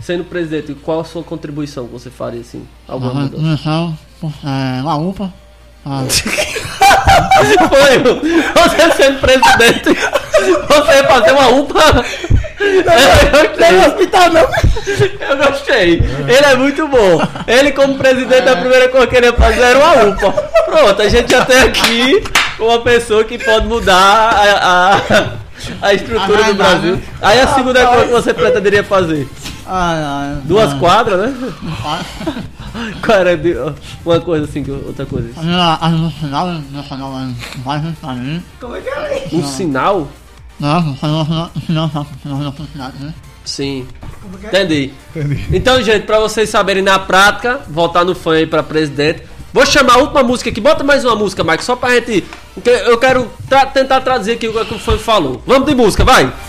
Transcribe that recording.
sendo presidente, qual a sua contribuição que você faria, assim? Alguma mudança? Uma UPA. Foi, você sendo presidente, você ia fazer uma UPA. Não é hospital, não. Eu gostei. Ele é muito bom. Ele, como presidente, a primeira coisa que ele ia fazer era uma UPA. Pronto, a gente já tem aqui uma pessoa que pode mudar a estrutura do Brasil. Aí a segunda coisa que você pretenderia fazer? 2 quadras, né? Qual era uma coisa assim, outra coisa? No final, Como é que é? Um sinal? não. Sim. Entendi. Então, gente, pra vocês saberem na prática, votar no fã aí pra presidente. Vou chamar a última música aqui. Bota mais uma música, Mike, só pra gente. Eu quero tentar traduzir aqui o que o fã falou. Vamos de música, vai!